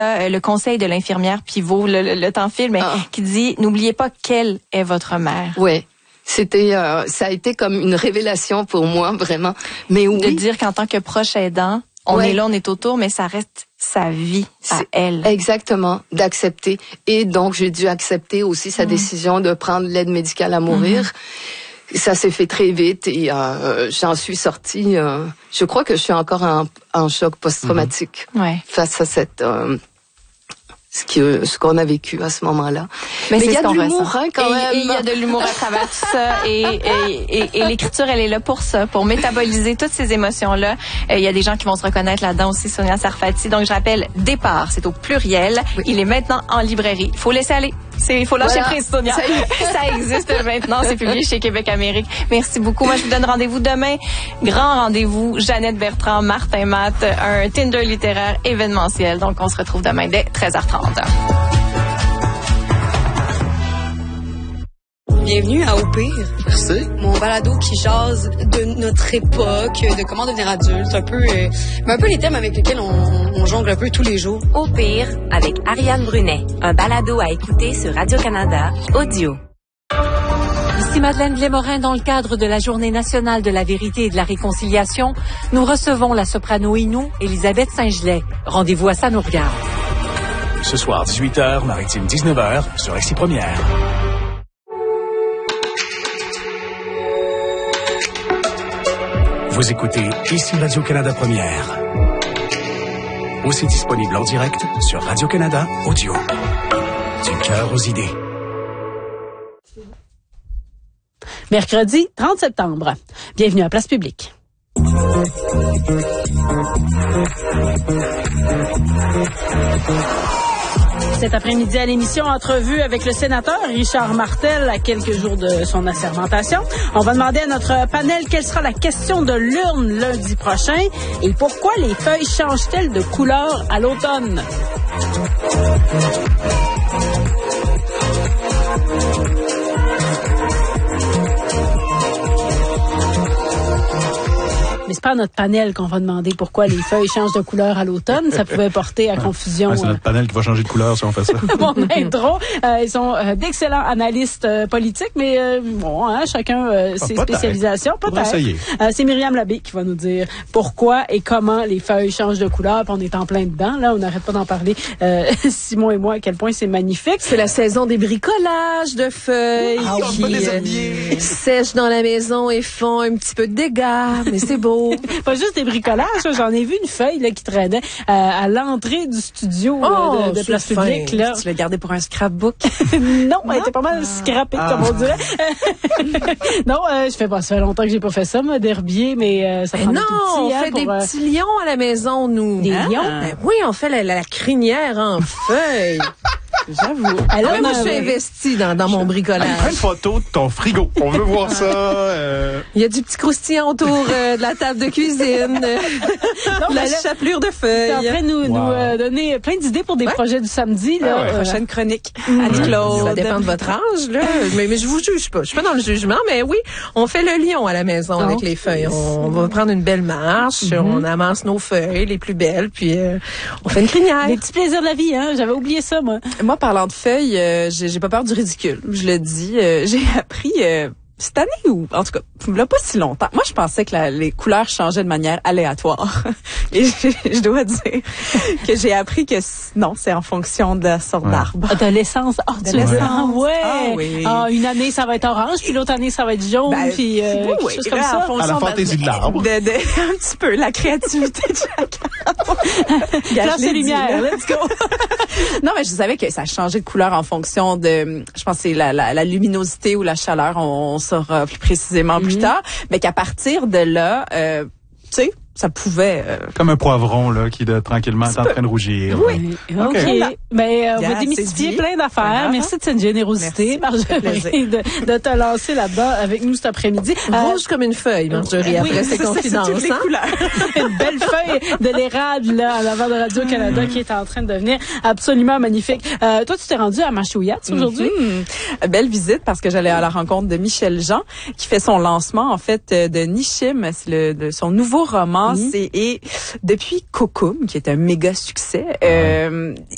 le conseil de l'infirmière pivot, le temps file, mais qui dit, n'oubliez pas quelle est votre mère. Oui. C'était, ça a été comme une révélation pour moi, vraiment. Mais oui. De dire qu'en tant que proche aidant, on est là, on est autour, mais ça reste sa vie à elle. Exactement, d'accepter. Et donc, j'ai dû accepter aussi sa décision de prendre l'aide médicale à mourir. Ça s'est fait très vite et j'en suis sortie. Je crois que je suis encore en choc post-traumatique face à cette... ce qu'on a vécu à ce moment-là. Mais il y a de l'humour, quand même. Et il y a de l'humour à travers tout ça. Et l'écriture, elle est là pour ça, pour métaboliser toutes ces émotions-là. Il y a des gens qui vont se reconnaître là-dedans aussi, Sonia Sarfati. Donc, je rappelle, Départ, c'est au pluriel. Oui. Il est maintenant en librairie. Il faut laisser aller. Il faut lâcher prise, Sonia. Ça existe maintenant. C'est publié chez Québec Amérique. Merci beaucoup. Moi, je vous donne rendez-vous demain. Grand rendez-vous. Jeannette Bertrand, Martin Matt, un Tinder littéraire événementiel. Donc, on se retrouve demain dès 13h30. Bienvenue à Au pire. Merci. Mon balado qui jase de notre époque, de comment devenir adulte, un peu les thèmes avec lesquels on jongle un peu tous les jours. Au pire, avec Ariane Brunet, un balado à écouter sur Radio-Canada Audio. Ici Madeleine Blais-Morin. Dans le cadre de la Journée nationale de la vérité et de la réconciliation, nous recevons la soprano Inou, Elisabeth Saint-Gelais. Rendez-vous à Ça nous regarde. Ce soir, 18h, Maritime 19h, sur Exi Première. Vous écoutez ici Radio-Canada Première. Aussi disponible en direct sur Radio-Canada Audio. Du cœur aux idées. Mercredi 30 septembre. Bienvenue à Place Publique. Cet après-midi à l'émission, entrevue avec le sénateur Richard Martel à quelques jours de son assermentation. On va demander à notre panel quelle sera la question de l'urne lundi prochain et pourquoi les feuilles changent-elles de couleur à l'automne. Mais c'est pas à notre panel qu'on va demander pourquoi les feuilles changent de couleur à l'automne. Ça pouvait porter à confusion. C'est notre panel qui va changer de couleur si on fait ça. Mon intro. Ils sont d'excellents analystes politiques, mais chacun ses spécialisations. Peut-être. C'est Myriam Labbé qui va nous dire pourquoi et comment les feuilles changent de couleur. Puis on est en plein dedans. Là, on n'arrête pas d'en parler. Simon et moi, à quel point c'est magnifique. C'est la saison des bricolages de feuilles qui sèchent dans la maison et font un petit peu de dégâts, mais c'est beau. Pas juste des bricolages, j'en ai vu une feuille là, qui traînait à l'entrée du studio de Place Publique. Là. Tu l'as gardé pour un scrapbook? Non, elle était pas mal scrappée, comme on dirait. Non, ça fait longtemps que j'ai pas fait ça, moi, d'herbier, mais ça prend des tout petits. On fait des petits lions à la maison, nous. Des lions? Ben oui, on fait la crinière en feuilles. J'avoue. Alors, moi, je suis investie dans mon bricolage. Prends une photo de ton frigo. On veut voir ça. Il y a du petit croustillant autour de la table de cuisine. La chapelure de feuilles. T'es en train de nous donner plein d'idées pour des projets du samedi. Là, prochaine chronique. Annie-Claude. Ça dépend de votre âge. Là. Mais je vous juge pas. Je suis pas dans le jugement, mais oui, on fait le lion à la maison avec les feuilles. On va prendre une belle marche. On amasse nos feuilles, les plus belles, puis on fait une crinière. Des petits plaisirs de la vie, hein. J'avais oublié ça, moi. Moi, parlant de feuilles, j'ai pas peur du ridicule. Je le dis. J'ai appris cette année ou en tout cas, là pas si longtemps. Moi, je pensais que les couleurs changeaient de manière aléatoire. Et je dois dire que j'ai appris que non, c'est en fonction de la sorte d'arbre. De l'essence. De l'essence. Ouais. Ah, oui. Une année, ça va être orange, puis l'autre année, ça va être jaune, puis quelque chose comme ça. À la fantaisie de l'arbre. Un petit peu, la créativité de chacun. Classe et lumière, let's go. Non, mais je savais que ça changeait de couleur en fonction de, je pense que c'est la luminosité ou la chaleur, on saura plus précisément plus tard, mais qu'à partir de là, tu sais, ça pouvait... Comme un poivron là qui tranquillement est en train de rougir. Oui. OK. Mais on va démystifier plein d'affaires. Merci de cette générosité, Marjorie, de te lancer là-dedans avec nous cet après-midi. Rouge comme une feuille, Marjorie, après ces confidences. C'est toutes les couleurs. Une belle feuille de l'érable là, à l'avant de Radio-Canada qui est en train de devenir absolument magnifique. Toi, tu t'es rendu à Mashouiat aujourd'hui? Belle visite parce que j'allais à la rencontre de Michel Jean qui fait son lancement en fait de Nishim. C'est son nouveau roman. Et depuis Kokoum, qui est un méga succès,